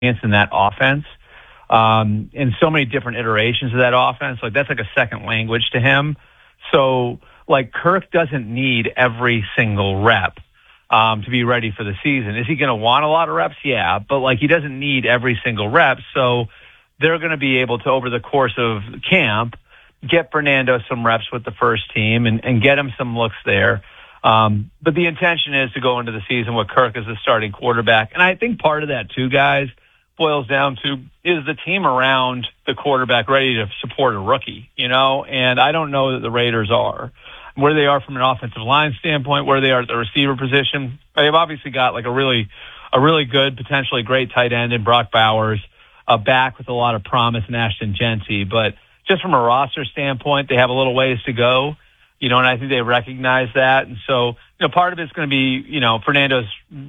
in that offense, in so many different iterations of that offense. Like, that's like a second language to him. So, like, Kirk doesn't need every single rep to be ready for the season. Is he going to want a lot of reps? Yeah, but like, he doesn't need every single rep. So they're going to be able to, over the course of camp, get Fernando some reps with the first team and get him some looks there. But the intention is to go into the season with Kirk as the starting quarterback. And I think part of that too, guys, boils down to, is the team around the quarterback ready to support a rookie, And I don't know that the Raiders are. Where they are from an offensive line standpoint, where they are at the receiver position. They've obviously got like a really good, potentially great tight end in Brock Bowers, back with a lot of promise in Ashton Genty. But just from a roster standpoint, they have a little ways to go, and I think they recognize that. And so, part of it's going to be, Fernando's,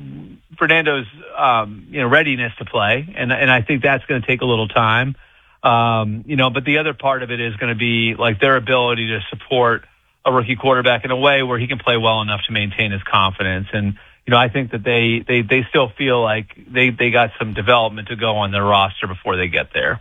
readiness to play. And I think that's going to take a little time. But the other part of it is going to be like their ability to support a rookie quarterback in a way where he can play well enough to maintain his confidence. And, I think that they still feel like they got some development to go on their roster before they get there.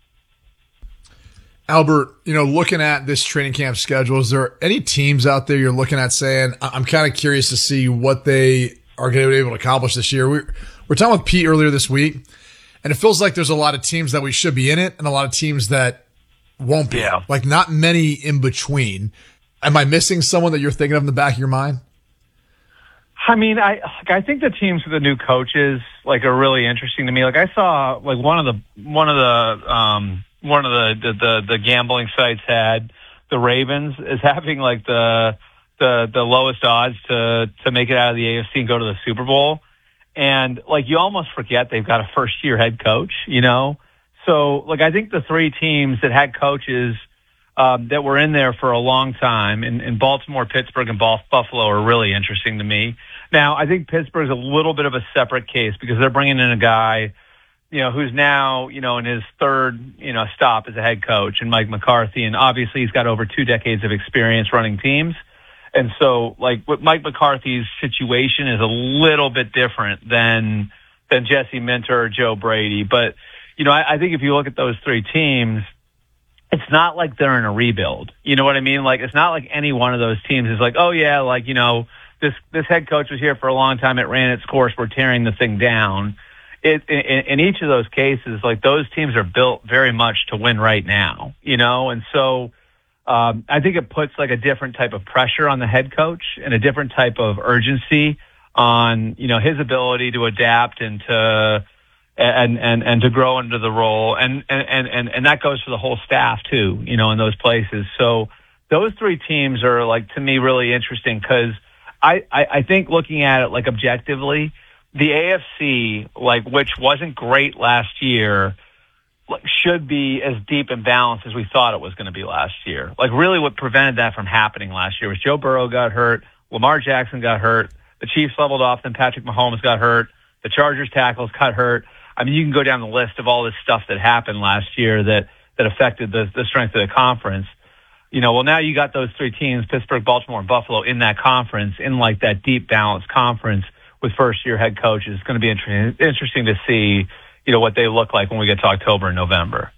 Albert, looking at this training camp schedule, is there any teams out there you're looking at saying, I'm kind of curious to see what they are going to be able to accomplish this year? We're talking with Pete earlier this week, and it feels like there's a lot of teams that we should be in it and a lot of teams that won't be. Yeah. Like, not many in between. Am I missing someone that you're thinking of in the back of your mind? I mean, I think the teams with the new coaches are really interesting to me. Like, I saw one of the gambling sites had the Ravens as having the lowest odds to make it out of the AFC and go to the Super Bowl, and you almost forget they've got a first year head coach. So I think the three teams that had coaches that were in there for a long time in Baltimore, Pittsburgh, and Buffalo are really interesting to me. Now, I think Pittsburgh's a little bit of a separate case because they're bringing in a guy, who's now, in his third, stop as a head coach, and Mike McCarthy. And obviously he's got over 2 decades of experience running teams. And so, with Mike McCarthy's situation is a little bit different than Jesse Minter or Joe Brady. But, I think if you look at those three teams, it's not like they're in a rebuild. You know what I mean? It's not like any one of those teams is oh yeah, this head coach was here for a long time. It ran its course. We're tearing the thing down. In each of those cases, those teams are built very much to win right now, And so, I think it puts a different type of pressure on the head coach and a different type of urgency on, his ability to adapt and to grow into the role. And that goes for the whole staff too, in those places. So those three teams are to me really interesting because I think looking at it objectively, the AFC, which wasn't great last year, should be as deep and balanced as we thought it was going to be last year. Really what prevented that from happening last year was Joe Burrow got hurt, Lamar Jackson got hurt, the Chiefs leveled off, then Patrick Mahomes got hurt, the Chargers tackles got hurt. I mean, you can go down the list of all this stuff that happened last year that affected the strength of the conference. Well, now you got those three teams, Pittsburgh, Baltimore, and Buffalo, in that conference, in that deep, balanced conference with first-year head coaches. It's going to be interesting to see, what they look like when we get to October and November.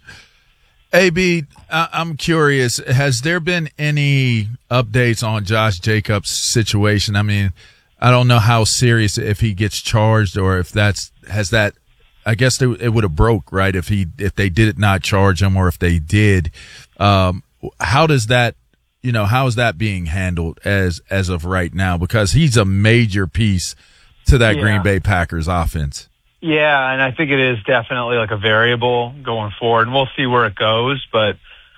AB, I'm curious, has there been any updates on Josh Jacobs' situation? I mean, I don't know how serious, if he gets charged or if I guess it would have broke, right? If they did not charge him or if they did, how does that, how is that being handled as of right now? Because he's a major piece to that Green Bay Packers offense. Yeah, and I think it is definitely a variable going forward, and we'll see where it goes. But,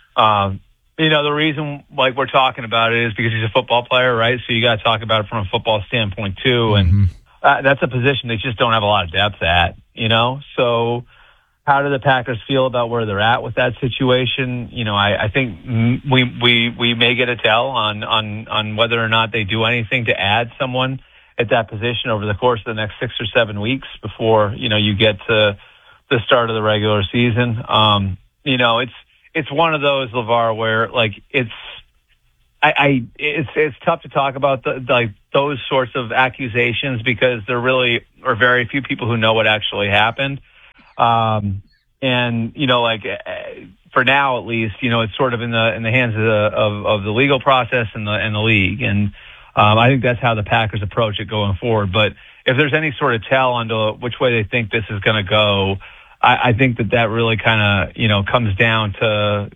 the reason we're talking about it is because he's a football player, right? So you got to talk about it from a football standpoint too. And that's a position they just don't have a lot of depth at, So how do the Packers feel about where they're at with that situation? I think we may get a tell on whether or not they do anything to add someone at that position over the course of the next 6 or 7 weeks before, you get to the start of the regular season. It's one of those, LeVar, where it's tough to talk about those sorts of accusations because there really are very few people who know what actually happened. And, for now at least, it's sort of in the hands of the legal process and the league. And, I think that's how the Packers approach it going forward. But if there's any sort of tell onto which way they think this is going to go, I think that really kind of, comes down to,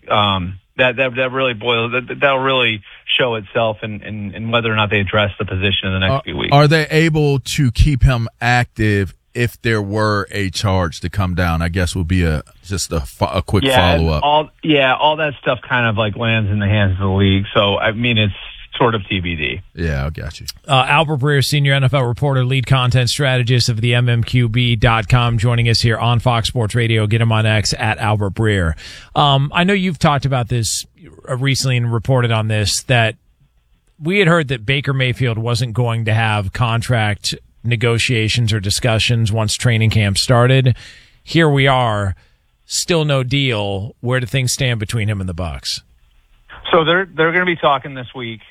that really that'll really show itself in whether or not they address the position in the next few weeks. Are they able to keep him active if there were a charge to come down? I guess would be just a quick follow-up. All that stuff kind of like lands in the hands of the league. So, I mean, it's sort of TBD. Yeah, I got you. Albert Breer, senior NFL reporter, lead content strategist of the MMQB.com, joining us here on Fox Sports Radio. Get him on X at Albert Breer. I know you've talked about this recently and reported on this, that we had heard that Baker Mayfield wasn't going to have contract negotiations or discussions once training camp started. Here we are, still no deal. Where do things stand between him and the Bucs? So they're going to be talking this week,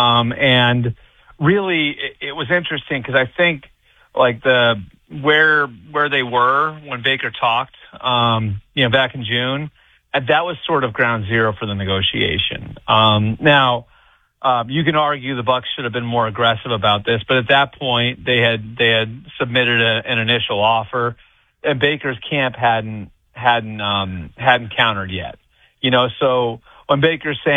and really it was interesting because I think like where they were when Baker talked, back in June, that was sort of ground zero for the negotiation. Now you can argue the Bucs should have been more aggressive about this, but at that point they had submitted an initial offer, and Baker's camp hadn't countered yet. So. When Baker was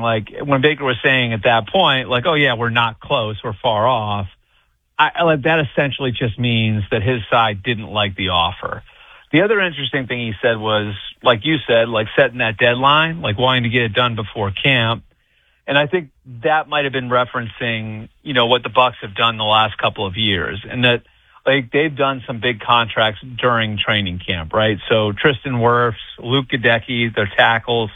saying at that point, like, oh yeah, we're not close, we're far off, that essentially just means that his side didn't like the offer. The other interesting thing he said was, like you said, like setting that deadline, like wanting to get it done before camp. And I think that might have been referencing, what the Bucs have done the last couple of years, and that like they've done some big contracts during training camp, right? So Tristan Wirfs, Luke Goedeke, their tackles.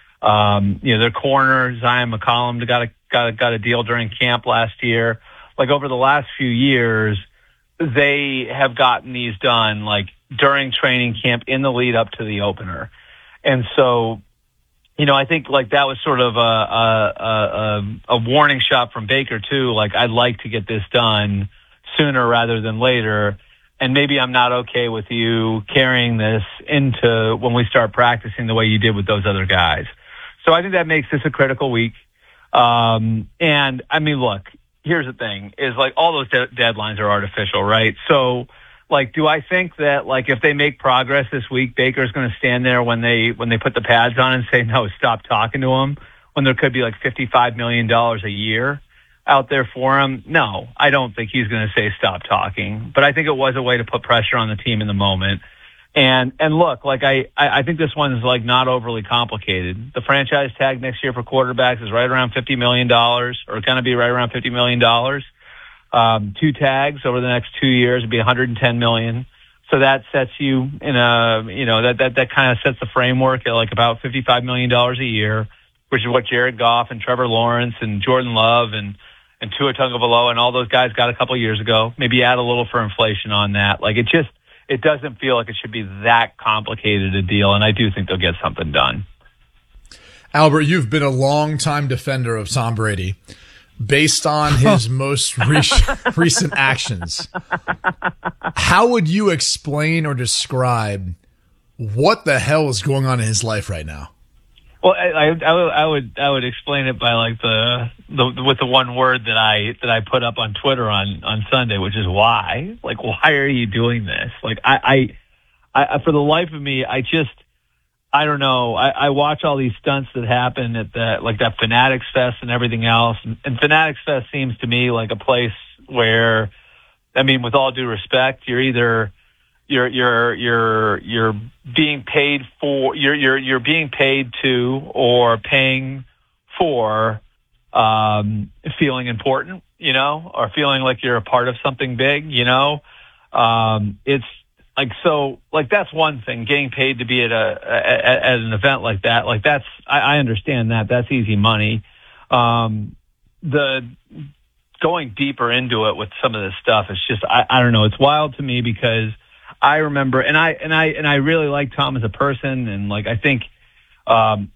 Their corner, Zion McCollum, got a deal during camp last year. Like over the last few years, they have gotten these done like during training camp in the lead up to the opener. And so, I think like that was sort of a warning shot from Baker too. Like I'd like to get this done sooner rather than later. And maybe I'm not okay with you carrying this into when we start practicing the way you did with those other guys. So I think that makes this a critical week. And I mean, look, here's the thing is like all those deadlines are artificial, right? So like, do I think that like if they make progress this week, Baker's going to stand there when they put the pads on and say, no, stop talking to him, when there could be like $55 million a year out there for him? No, I don't think he's going to say stop talking, but I think it was a way to put pressure on the team in the moment. And look, like I think this one is like not overly complicated. The franchise tag next year for quarterbacks is right around $50 million, or going to be right around $50 million. Two tags over the next 2 years would be $110 million. So that sets you in that kind of sets the framework at like about $55 million a year, which is what Jared Goff and Trevor Lawrence and Jordan Love and Tua Tagovailoa and all those guys got a couple years ago. Maybe add a little for inflation on that. Like it doesn't feel like it should be that complicated a deal, and I do think they'll get something done. Albert, you've been a longtime defender of Tom Brady. Based on his most recent actions, how would you explain or describe what the hell is going on in his life right now? Well, I would explain it by like with the one word that I put up on Twitter on Sunday, which is why. Like, why are you doing this? Like, I for the life of me, I don't know. I watch all these stunts that happen at that Fanatics Fest and everything else, and Fanatics Fest seems to me like a place where, I mean, with all due respect, you're either you're being paid for you're being paid to or paying for feeling important, or feeling like you're a part of something big, it's like, so like that's one thing, getting paid to be at an event like that. Like that's, I understand that's easy money. The going deeper into it with some of this stuff, it's just, I don't know. It's wild to me because I remember, and I really like Tom as a person. And like, I think, from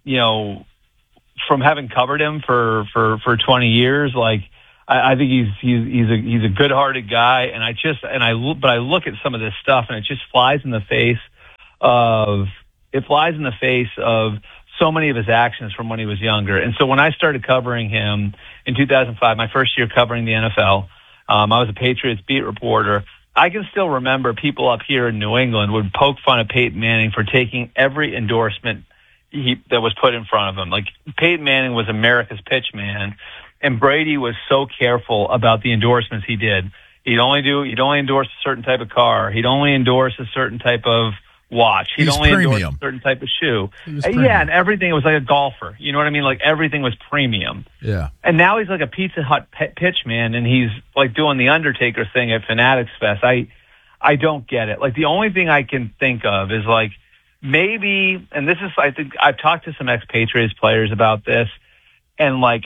having covered him for 20 years, like, I think he's a good-hearted guy, and I look at some of this stuff, and it just flies in the face it flies in the face of so many of his actions from when he was younger. And so when I started covering him in 2005, my first year covering the NFL, I was a Patriots beat reporter. I can still remember people up here in New England would poke fun at Peyton Manning for taking every endorsement that was put in front of him. Like, Peyton Manning was America's pitch man, and Brady was so careful about the endorsements he did. He'd only endorse a certain type of car. He'd only endorse a certain type of watch. He'd only endorse a certain type of shoe. Yeah, and everything, it was like a golfer. You know what I mean? Like, everything was premium. Yeah. And now he's like a Pizza Hut pitch man, and he's like doing the Undertaker thing at Fanatics Fest. I don't get it. Like, the only thing I can think of is, like, maybe, and this is, I think I've talked to some ex-Patriots players about this, and like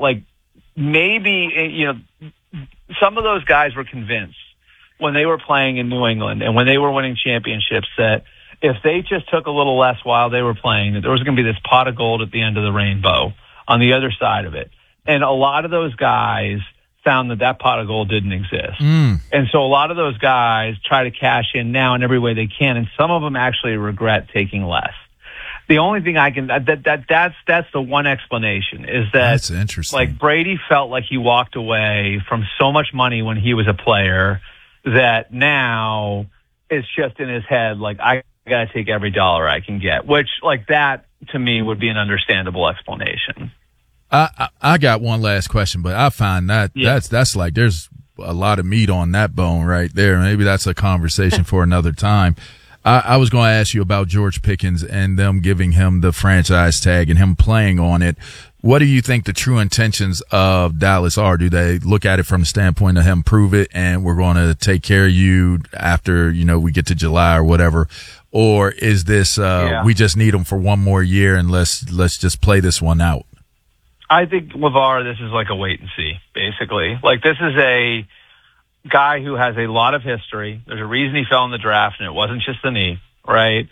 maybe, you know, some of those guys were convinced when they were playing in New England and when they were winning championships that if they just took a little less while they were playing, that there was going to be this pot of gold at the end of the rainbow on the other side of it. And a lot of those guys found that pot of gold didn't exist. And so a lot of those guys try to cash in now in every way they can, and some of them actually regret taking less. The only thing I can that's the one explanation is that that's interesting. Like, Brady felt like he walked away from so much money when he was a player that now it's just in his head, like, I got to take every dollar I can get, which, like, that to me would be an understandable explanation. I got one last question, but I find that that's like, there's a lot of meat on that bone right there. Maybe that's a conversation for another time. I was going to ask you about George Pickens and them giving him the franchise tag and him playing on it. What do you think the true intentions of Dallas are? Do they look at it from the standpoint of him prove it and we're going to take care of you after, you know, we get to July or whatever? Or is this, we just need him for one more year and let's just play this one out? I think, LeVar, this is like a wait and see, basically. Like, this is a guy who has a lot of history. There's a reason he fell in the draft, and it wasn't just the knee, right?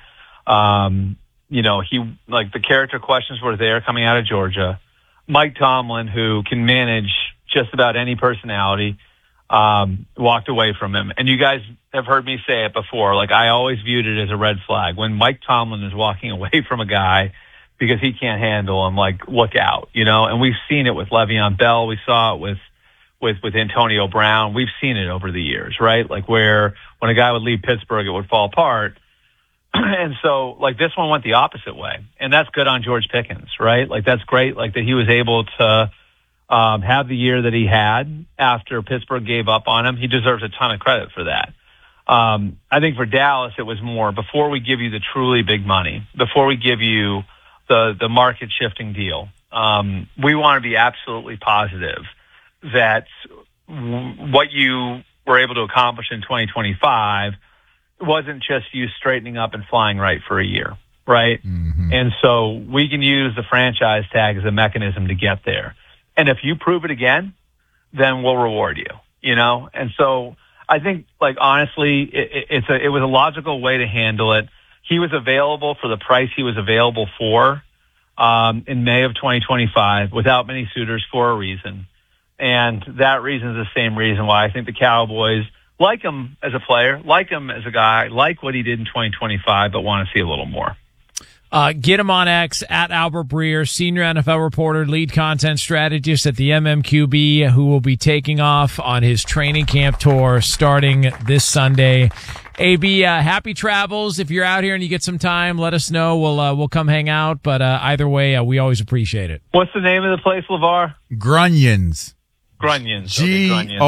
You know, the character questions were there coming out of Georgia. Mike Tomlin, who can manage just about any personality, walked away from him. And you guys have heard me say it before. Like, I always viewed it as a red flag. When Mike Tomlin is walking away from a guy because he can't handle him, like, look out, you know? And we've seen it with Le'Veon Bell. We saw it with Antonio Brown. We've seen it over the years, right? Like, where when a guy would leave Pittsburgh, it would fall apart. And so, like, this one went the opposite way. And that's good on George Pickens, right? Like, that's great, like, that he was able to have the year that he had after Pittsburgh gave up on him. He deserves a ton of credit for that. I think for Dallas, it was more, before we give you the truly big money, before we give you the market shifting deal, we want to be absolutely positive that what you were able to accomplish in 2025 wasn't just you straightening up and flying right for a year, right? Mm-hmm. And so we can use the franchise tag as a mechanism to get there. And if you prove it again, then we'll reward you, you know? And so I think, like, honestly, it was a logical way to handle it. He was available for the price he was available for in May of 2025 without many suitors for a reason. And that reason is the same reason why I think the Cowboys like him as a player, like him as a guy, like what he did in 2025, but want to see a little more. Get him on X at Albert Breer, senior NFL reporter, lead content strategist at the MMQB, who will be taking off on his training camp tour starting this Sunday. AB, happy travels. If you're out here and you get some time, let us know. We'll come hang out. But either way, we always appreciate it. What's the name of the place, LeVar? Grunyons. Grunyons. Grunyons.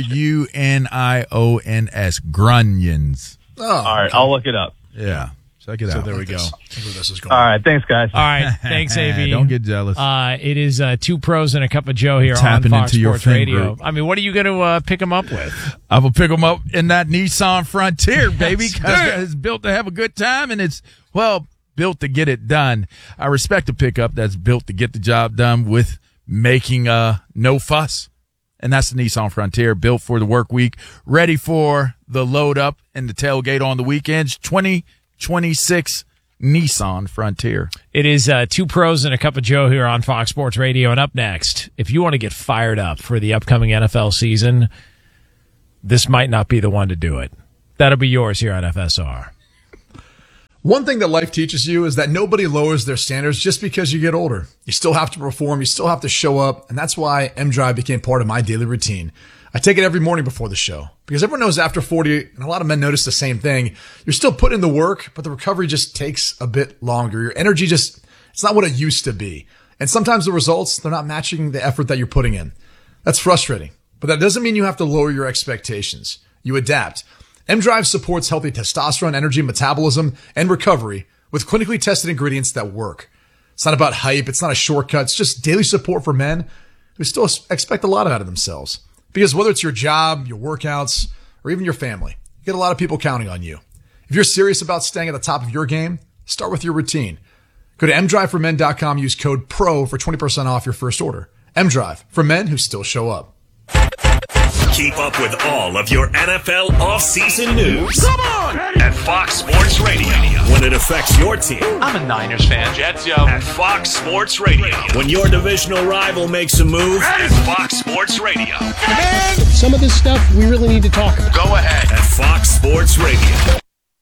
Grunyons. Oh, all right, I'll look it up. Yeah. Check it out. So there we go. Where this is going. All right, thanks, guys. All right, thanks, AB. Don't get jealous. It is Two Pros and a Cup of Joe here Tapping on Fox into Sports your Radio. I mean, what are you going to pick him up with? I will pick him up in that Nissan Frontier, baby, because it's built to have a good time, and it's, well, built to get it done. I respect a pickup that's built to get the job done with making no fuss. And that's the Nissan Frontier, built for the work week, ready for the load up and the tailgate on the weekends. 2026 Nissan Frontier. It is Two Pros and a Cup of Joe here on Fox Sports Radio. And up next, if you want to get fired up for the upcoming NFL season, this might not be the one to do it. That'll be yours here on FSR. One thing that life teaches you is that nobody lowers their standards just because you get older. You still have to perform, you still have to show up, and that's why M-Drive became part of my daily routine. I take it every morning before the show because everyone knows after 40, and a lot of men notice the same thing, you're still putting in the work, but the recovery just takes a bit longer. Your energy it's not what it used to be. And sometimes the results, they're not matching the effort that you're putting in. That's frustrating, but that doesn't mean you have to lower your expectations. You adapt. M-Drive supports healthy testosterone, energy, metabolism, and recovery with clinically tested ingredients that work. It's not about hype. It's not a shortcut. It's just daily support for men who still expect a lot out of themselves. Because whether it's your job, your workouts, or even your family, you get a lot of people counting on you. If you're serious about staying at the top of your game, start with your routine. Go to mdriveformen.com, use code PRO for 20% off your first order. M-Drive, for men who still show up. Keep up with all of your NFL offseason news. Come on! At Fox Sports Radio. When it affects your team. I'm a Niners fan. Jets, yo. At Fox Sports Radio. When your divisional rival makes a move. At Fox Sports Radio. Some of this stuff we really need to talk about. Go ahead. At Fox Sports Radio.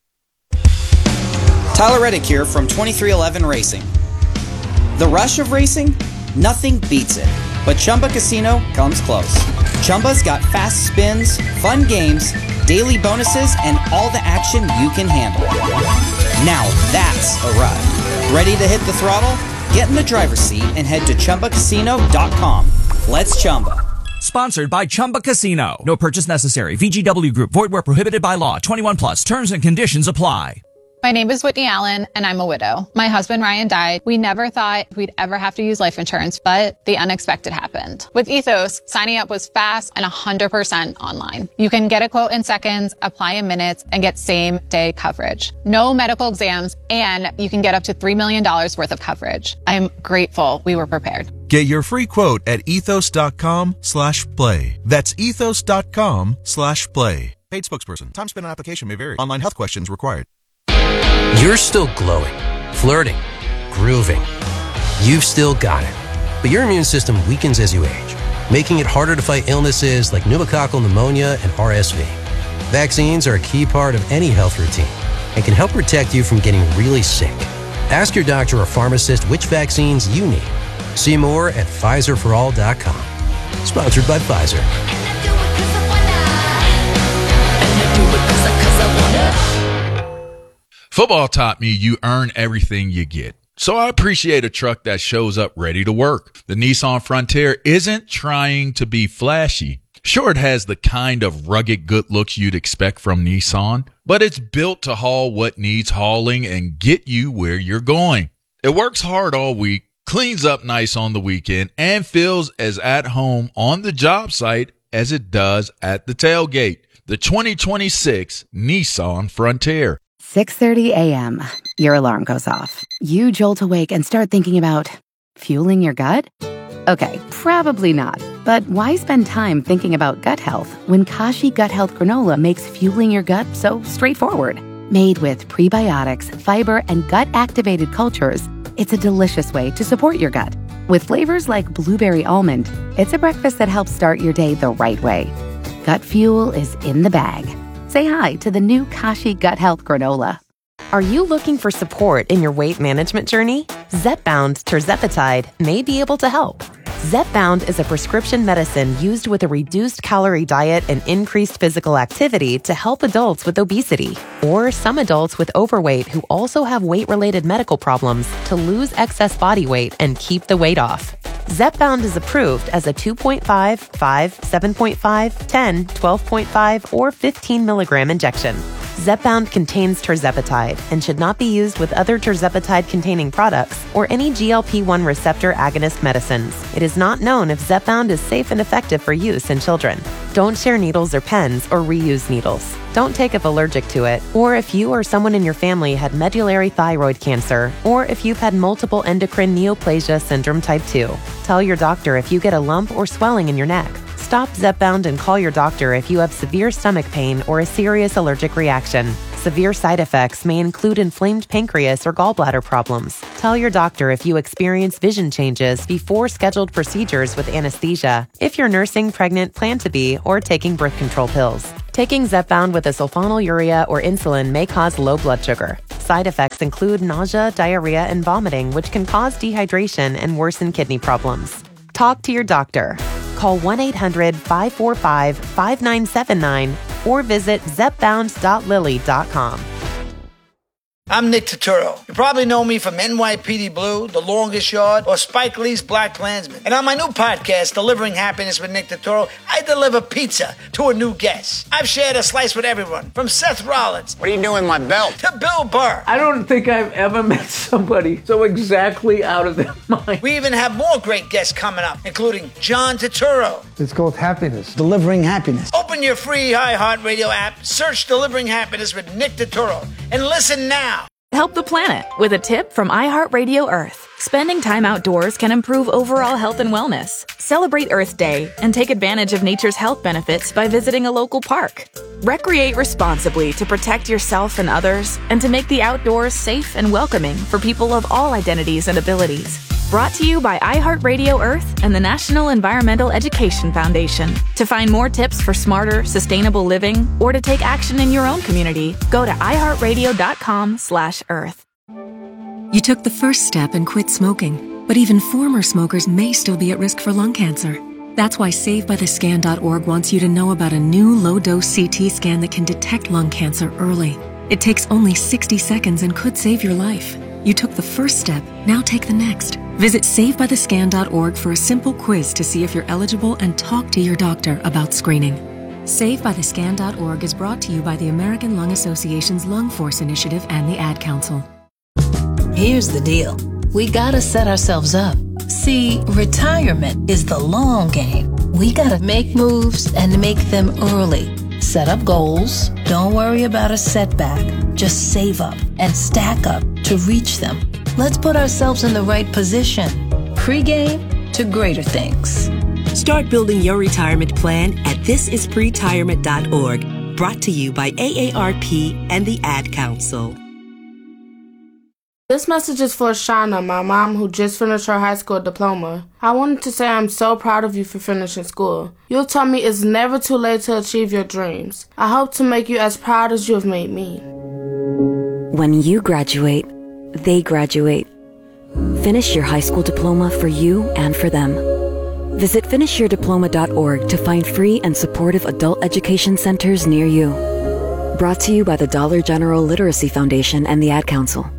Tyler Reddick here from 2311 Racing. The rush of racing? Nothing beats it. But Chumba Casino comes close. Chumba's got fast spins, fun games, daily bonuses, and all the action you can handle. Now that's a ride. Ready to hit the throttle? Get in the driver's seat and head to ChumbaCasino.com. Let's Chumba. Sponsored by Chumba Casino. No purchase necessary. VGW Group. Void where prohibited by law. 21 plus. Terms and conditions apply. My name is Whitney Allen, and I'm a widow. My husband, Ryan, died. We never thought we'd ever have to use life insurance, but the unexpected happened. With Ethos, signing up was fast and 100% online. You can get a quote in seconds, apply in minutes, and get same-day coverage. No medical exams, and you can get up to $3 million worth of coverage. I'm grateful we were prepared. Get your free quote at ethos.com/play. That's ethos.com/play. Paid spokesperson. Time spent on application may vary. Online health questions required. You're still glowing, flirting, grooving. You've still got it. But your immune system weakens as you age, making it harder to fight illnesses like pneumococcal pneumonia and RSV. Vaccines are a key part of any health routine and can help protect you from getting really sick. Ask your doctor or pharmacist which vaccines you need. See more at PfizerForAll.com. Sponsored by Pfizer. Football taught me you earn everything you get. So I appreciate a truck that shows up ready to work. The Nissan Frontier isn't trying to be flashy. Sure, it has the kind of rugged good looks you'd expect from Nissan, but it's built to haul what needs hauling and get you where you're going. It works hard all week, cleans up nice on the weekend, and feels as at home on the job site as it does at the tailgate. The 2026 Nissan Frontier. 6:30 a.m. Your alarm goes off. You jolt awake and start thinking about fueling your gut? Okay, probably not. But why spend time thinking about gut health when Kashi Gut Health Granola makes fueling your gut so straightforward? Made with prebiotics, fiber, and gut-activated cultures, it's a delicious way to support your gut. With flavors like blueberry almond, it's a breakfast that helps start your day the right way. Gut fuel is in the bag. Say hi to the new Kashi Gut Health Granola. Are you looking for support in your weight management journey? Zepbound Tirzepatide may be able to help. Zepbound is a prescription medicine used with a reduced calorie diet and increased physical activity to help adults with obesity or some adults with overweight who also have weight-related medical problems to lose excess body weight and keep the weight off. Zepbound is approved as a 2.5, 5, 7.5, 10, 12.5, or 15 milligram injection. Zepbound contains tirzepatide and should not be used with other tirzepatide-containing products or any GLP-1 receptor agonist medicines. It is not known if Zepbound is safe and effective for use in children. Don't share needles or pens or reuse needles. Don't take if allergic to it, or if you or someone in your family had medullary thyroid cancer, or if you've had multiple endocrine neoplasia syndrome type 2. Tell your doctor if you get a lump or swelling in your neck. Stop Zepbound and call your doctor if you have severe stomach pain or a serious allergic reaction. Severe side effects may include inflamed pancreas or gallbladder problems. Tell your doctor if you experience vision changes before scheduled procedures with anesthesia, if you're nursing, pregnant, plan to be, or taking birth control pills. Taking Zepbound with a sulfonylurea or insulin may cause low blood sugar. Side effects include nausea, diarrhea, and vomiting, which can cause dehydration and worsen kidney problems. Talk to your doctor. Call 1-800-545-5979 or visit zepbound.lilly.com. I'm Nick Turturro. You probably know me from NYPD Blue, The Longest Yard, or Spike Lee's Black Klansman. And on my new podcast, Delivering Happiness with Nick Turturro, I deliver pizza to a new guest. I've shared a slice with everyone, from Seth Rollins. What are you doing with my belt? To Bill Burr. I don't think I've ever met somebody so exactly out of their mind. We even have more great guests coming up, including John Turturro. It's called Happiness. Delivering Happiness. Open your free iHeartRadio app, search Delivering Happiness with Nick Turturro, and listen now. Help the planet with a tip from iHeartRadio Earth. Spending time outdoors can improve overall health and wellness. Celebrate Earth Day and take advantage of nature's health benefits by visiting a local park. Recreate responsibly to protect yourself and others and to make the outdoors safe and welcoming for people of all identities and abilities. Brought to you by iHeartRadio Earth and the National Environmental Education Foundation. To find more tips for smarter, sustainable living or to take action in your own community, go to iHeartRadio.com/Earth. You took the first step and quit smoking, but even former smokers may still be at risk for lung cancer. That's why SaveByTheScan.org wants you to know about a new low-dose CT scan that can detect lung cancer early. It takes only 60 seconds and could save your life. You took the first step, now take the next. Visit SaveByTheScan.org for a simple quiz to see if you're eligible and talk to your doctor about screening. SaveByTheScan.org is brought to you by the American Lung Association's Lung Force Initiative and the Ad Council. Here's the deal. We gotta set ourselves up. See, retirement is the long game. We gotta make moves and make them early. Set up goals. Don't worry about a setback. Just save up and stack up to reach them. Let's put ourselves in the right position. Pre-game to greater things. Start building your retirement plan at thisispretirement.org. Brought to you by AARP and the Ad Council. This message is for Shauna, my mom, who just finished her high school diploma. I wanted to say I'm so proud of you for finishing school. You told me it's never too late to achieve your dreams. I hope to make you as proud as you have made me. When you graduate, they graduate. Finish your high school diploma for you and for them. Visit finishyourdiploma.org to find free and supportive adult education centers near you. Brought to you by the Dollar General Literacy Foundation and the Ad Council.